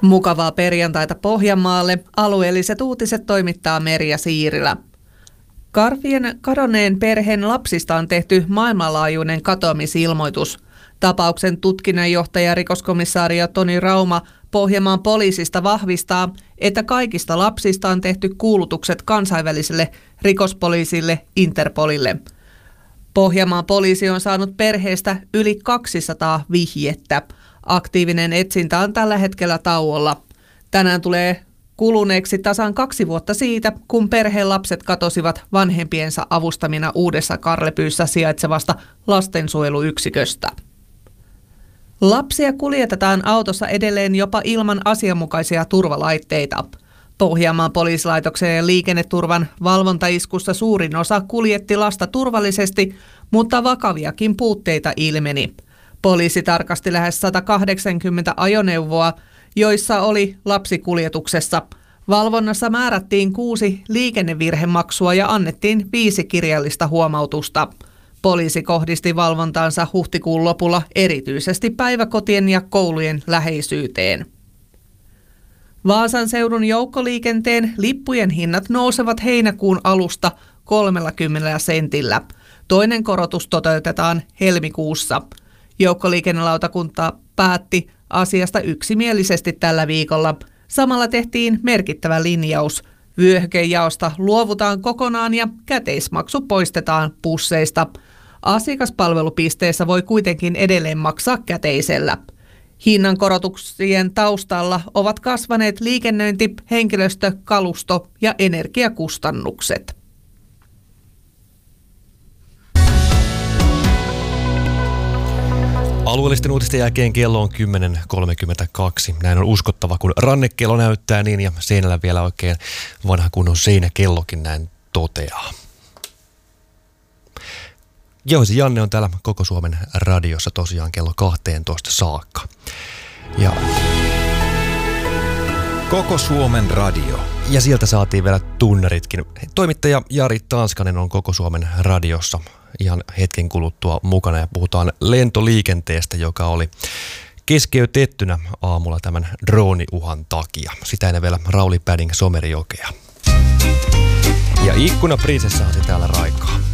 Mukavaa perjantaita Pohjanmaalle. Alueelliset uutiset toimittaa Merja Siirilä. Karvien kadonneen perheen lapsista on tehty maailmanlaajuinen katoamisilmoitus. Tapauksen tutkinnanjohtaja rikoskomisaario Toni Rauma Pohjanmaan poliisista vahvistaa, että kaikista lapsista on tehty kuulutukset kansainväliselle rikospoliisille Interpolille. Pohjanmaan poliisi on saanut perheestä yli 200 vihjettä. Aktiivinen etsintä on tällä hetkellä tauolla. Tänään tulee kuluneeksi tasan 2 vuotta siitä, kun perheen lapset katosivat vanhempiensa avustamina Uudessa Karlepyyssä sijaitsevasta lastensuojeluyksiköstä. Lapsia kuljetetaan autossa edelleen jopa ilman asianmukaisia turvalaitteita. Pohjanmaan poliisilaitoksen ja liikenneturvan valvontaiskussa suurin osa kuljetti lasta turvallisesti, mutta vakaviakin puutteita ilmeni. Poliisi tarkasti lähes 180 ajoneuvoa, joissa oli lapsikuljetuksessa. Valvonnassa määrättiin 6 liikennevirhemaksua ja annettiin 5 kirjallista huomautusta. Poliisi kohdisti valvontaansa huhtikuun lopulla erityisesti päiväkotien ja koulujen läheisyyteen. Vaasan seudun joukkoliikenteen lippujen hinnat nousevat heinäkuun alusta 30 sentillä. Toinen korotus toteutetaan helmikuussa. Joukkoliikennelautakunta päätti asiasta yksimielisesti tällä viikolla. Samalla tehtiin merkittävä linjaus. Vyöhykejaosta luovutaan kokonaan ja käteismaksu poistetaan busseista. Asiakaspalvelupisteessä voi kuitenkin edelleen maksaa käteisellä. Hinnankorotuksien taustalla ovat kasvaneet liikennöinti, henkilöstö, kalusto ja energiakustannukset. Alueellisten uutisten jälkeen kello on 10.32. Näin on uskottava, kun rannekello näyttää niin ja seinällä vielä oikein vanha kunnon seinäkellokin näin toteaa. Joisi Janne on täällä Koko Suomen radiossa tosiaan kello 12 saakka. Ja Koko Suomen radio. Ja sieltä saatiin vielä tunnaritkin. Toimittaja Jari Tanskanen on Koko Suomen radiossa ihan hetken kuluttua mukana ja puhutaan lentoliikenteestä, joka oli keskeytettynä aamulla tämän drooniuhan takia. Sitä ennen vielä Rauli Padding Somerijokea. Ja ikkunaprinsessahan se täällä raikaa.